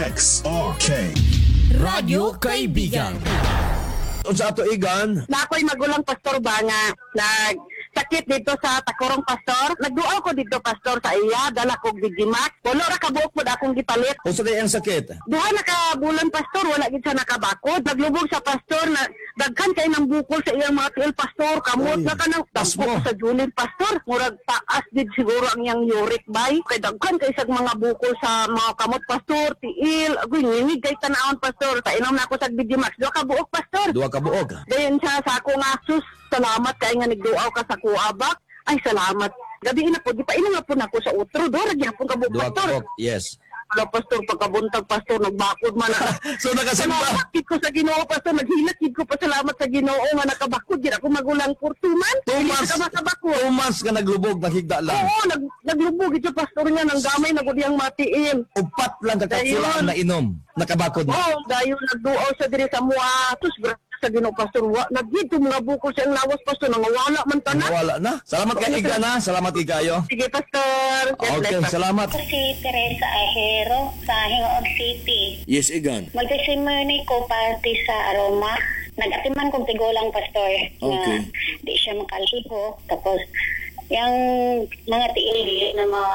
DXRK Radyo Kaibigan. Sa ato igan, Na ako'y magulang pastor ba nga nagsakit dito sa Takurong pastor. Nagduaw ko dito pastor sa iya, dala kong Digimax. Wala ra kabuok po akong gipalit. o sa ang sakit? Duha na ka bulan pastor, wala gid siya nakabakod. Naglubog sa pastor na daghan kay nang bukol sa iyang mga tiil pastor. Kamot Uy, na ka nang tas tampo mo. sa Julin pastor. Murag taas gid siguro ang iyang uric bay. Kay daghan kay sa mga bukol sa mga kamot pastor, tiil. Agoy nginig kay tanawon pastor. Painom na ako sa Digimax. Duha ka buok pastor. Duwa ka buog. Dayon siya sa ako nga, sus, salamat kay nga nagduaw ka sa kuabak. Ay, salamat. Gabi na po, di pa ina nga po na ako sa utro. Doon, nagyapon ka po, Duwa ka pastor. buog, yes. Wala, pastor, pagkabuntag, pastor, nagbakod man. So nakasampa. Salamat kid ko sa Ginoo, pastor. Naghilat kid ko pa salamat sa Ginoo nga nakabakod. Di ako magulang for 2 months. Hindi ka makabakod. 2 months ka naglubog, nakigda lang. Oo, naglubog ito, pastor niya. Nang gamay, nagudiyang matiin. Upat lang kakapsulaan na inom. Nakabakod na. Oo, dayon nagduaw sa diri sa mua. Tus, sa Ginoo, pastor. Nagdito mga bukol sa iyang lawas, pastor. Nangawala man tanan. Wala na. Salamat kay Iga na. Salamat Igayo. Sige, pastor. God Okay, bless, pastor. salamat. Ako si Teresa Ahero sa Hingoog City. Yes, Igan. Magsisimony ko party sa Aroma. Nag-atiman kong tigulang pastor Okay. na di siya makaliho. Tapos, yung mga tiili na mga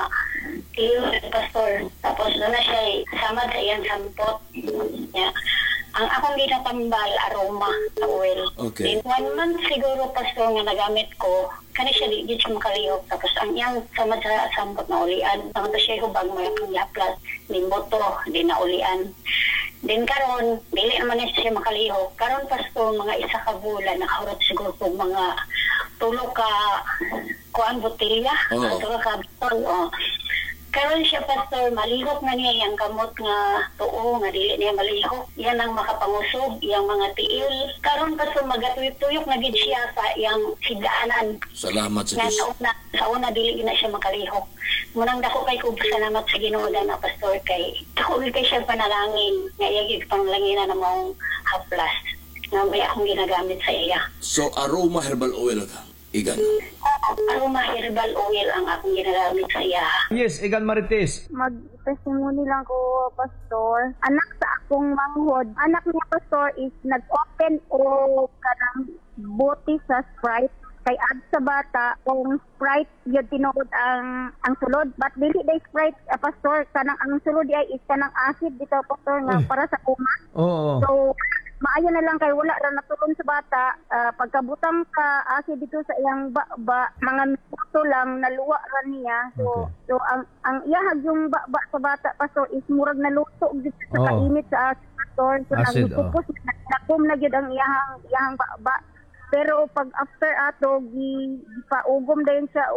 tiyo pastor. Tapos, doon na siya sama sa iyang sampot. Yeah. Ang akong ginatambal, aroma sa oil. Okay. Then, 1 month siguro, pastor, nga nagamit ko, kani siya di siya makalihok. Tapos, ang iyang sama sa sampot na ulian. Tapos siya hubag mo yung laplas, din boto, din na ulian. Din karon, dili naman na siya makalihok. Karon, pastor, mga isa ka bulan, nakahurot siguro kung mga tulo ka kuan botilya. Oo. Tulo ka botol, karon siya pastor malihok nga niya yang kamot nga tuo nga dili niya malihok yan ang makapangusog yang mga tiil karon pastor magatuyok na gid siya sa yang higdaanan Salamat nga sa una dili na siya makalihok munang dako kay ko salamat sa Ginoo na pastor kay ako kay siya panalangin nga iya panglanginan na mong haplas nga may akong ginagamit sa iya. So, aroma herbal oil ka, Igan. Aroma herbal oil ang akong ginagamit sa iya. Yes, Igan Marites. Mag-testimony lang ko, Pastor. Anak sa akong manghod. Anak niya, Pastor, is nag-open o kanang bote sa Sprite. Kay ad sa bata, kung Sprite yun tinuod ang sulod. But dili day Sprite, Pastor, kanang ang sulod ay is kanang acid dito, Pastor, nga para sa kuma. Oo. So, maayo na lang kay wala ra natulon sa bata. Pagkabutang ka acid dito sa iyang mga minuto lang naluwa ra niya. So, Okay. so ang iyahag yung sa bata, Pastor, is murag naluto dito sa Oo. kainit sa acid, Pastor. So, Acid, nagpupus nakum na gyud ang iyahang ba. Pero pag after ato gipaugom dayon siya